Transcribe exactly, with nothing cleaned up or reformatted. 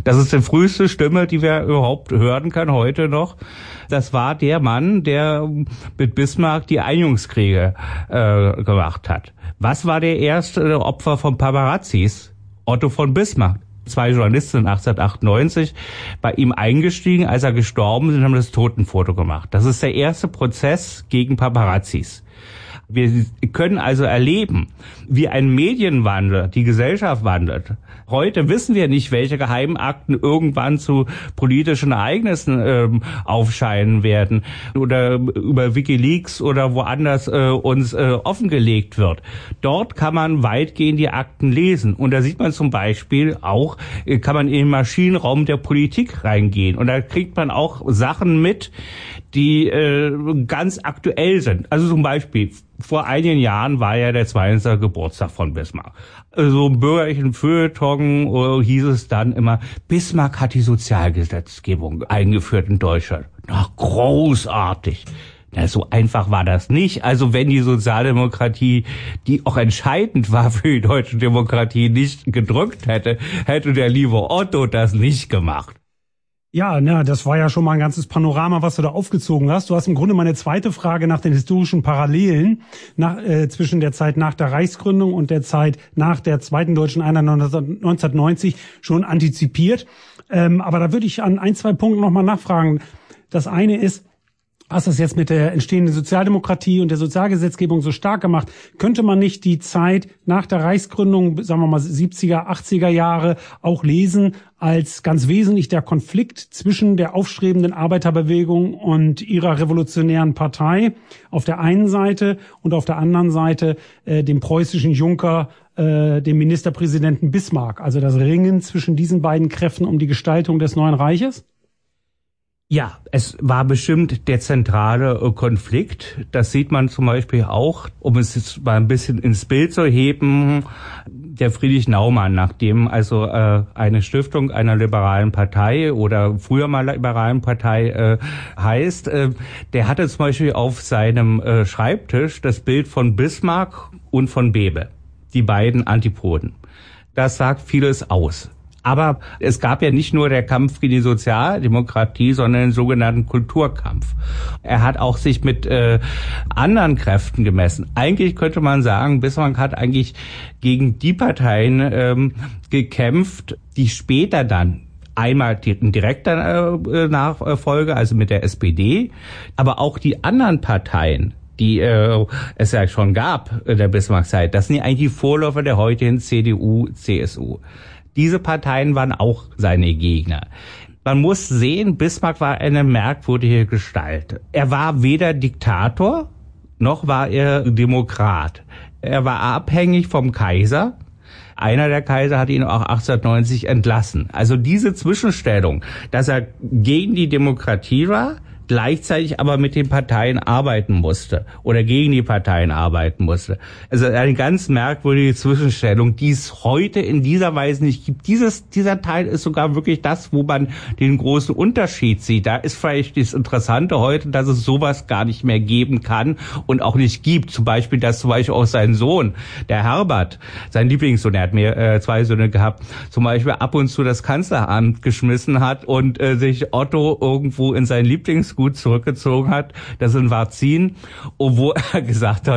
Das ist die früheste Stimme, die wir überhaupt hören können heute noch. Das war der Mann, der mit Bismarck die Einigungskriege äh, gemacht hat. Was war der erste Opfer von Paparazzis? Otto von Bismarck. Zwei Journalisten sind achtzehnhundertachtundneunzig bei ihm eingestiegen, als er gestorben ist, und haben das Totenfoto gemacht. Das ist der erste Prozess gegen Paparazzis. Wir können also erleben, wie ein Medienwandel die Gesellschaft wandelt. Heute wissen wir nicht, welche Geheimakten irgendwann zu politischen Ereignissen ähm, aufscheinen werden oder über WikiLeaks oder woanders äh, uns äh, offengelegt wird. Dort kann man weitgehend die Akten lesen. Und da sieht man zum Beispiel auch, äh, kann man in den Maschinenraum der Politik reingehen. Und da kriegt man auch Sachen mit, die äh, ganz aktuell sind. Also zum Beispiel, vor einigen Jahren war ja der zweihundertste Geburtstag von Bismarck. So im bürgerlichen Feuilleton äh, hieß es dann immer, Bismarck hat die Sozialgesetzgebung eingeführt in Deutschland. Ach, großartig. Na, so einfach war das nicht. Also wenn die Sozialdemokratie, die auch entscheidend war für die deutsche Demokratie, nicht gedrückt hätte, hätte der liebe Otto das nicht gemacht. Ja, na, das war ja schon mal ein ganzes Panorama, was du da aufgezogen hast. Du hast im Grunde meine zweite Frage nach den historischen Parallelen nach, äh, zwischen der Zeit nach der Reichsgründung und der Zeit nach der zweiten deutschen Einheit neunzehnhundertneunzig schon antizipiert. Ähm, aber da würde ich an ein, zwei Punkten nochmal nachfragen. Das eine ist, hast das jetzt mit der entstehenden Sozialdemokratie und der Sozialgesetzgebung so stark gemacht? Könnte man nicht die Zeit nach der Reichsgründung, sagen wir mal siebziger, achtziger Jahre, auch lesen als ganz wesentlich der Konflikt zwischen der aufstrebenden Arbeiterbewegung und ihrer revolutionären Partei auf der einen Seite und auf der anderen Seite äh, dem preußischen Junker, äh, dem Ministerpräsidenten Bismarck? Also das Ringen zwischen diesen beiden Kräften um die Gestaltung des neuen Reiches? Ja, es war bestimmt der zentrale Konflikt. Das sieht man zum Beispiel auch, um es jetzt mal ein bisschen ins Bild zu heben, der Friedrich Naumann, nachdem also äh, eine Stiftung einer liberalen Partei oder früher mal liberalen Partei äh, heißt, äh, der hatte zum Beispiel auf seinem äh, Schreibtisch das Bild von Bismarck und von Bebel, die beiden Antipoden. Das sagt vieles aus. Aber es gab ja nicht nur der Kampf gegen die Sozialdemokratie, sondern den sogenannten Kulturkampf. Er hat auch sich mit äh, anderen Kräften gemessen. Eigentlich könnte man sagen, Bismarck hat eigentlich gegen die Parteien ähm, gekämpft, die später dann einmal die, in direkter äh, Nachfolge, also mit der S P D, aber auch die anderen Parteien, die äh, es ja schon gab in der Bismarck-Zeit, das sind ja eigentlich die Vorläufer der heutigen C D U, C S U. Diese Parteien waren auch seine Gegner. Man muss sehen, Bismarck war eine merkwürdige Gestalt. Er war weder Diktator, noch war er Demokrat. Er war abhängig vom Kaiser. Einer der Kaiser hat ihn auch achtzehnhundertneunzig entlassen. Also diese Zwischenstellung, dass er gegen die Demokratie war, gleichzeitig aber mit den Parteien arbeiten musste oder gegen die Parteien arbeiten musste. Also eine ganz merkwürdige Zwischenstellung, die es heute in dieser Weise nicht gibt. Dieses, dieser Teil ist sogar wirklich das, wo man den großen Unterschied sieht. Da ist vielleicht das Interessante heute, dass es sowas gar nicht mehr geben kann und auch nicht gibt. Zum Beispiel, dass zum Beispiel auch sein Sohn, der Herbert, sein Lieblingssohn, er hat mehr äh, zwei Söhne gehabt, zum Beispiel ab und zu das Kanzleramt geschmissen hat und äh, sich Otto irgendwo in sein Lieblingsgut zurückgezogen hat, das in Varzin, wo er gesagt hat,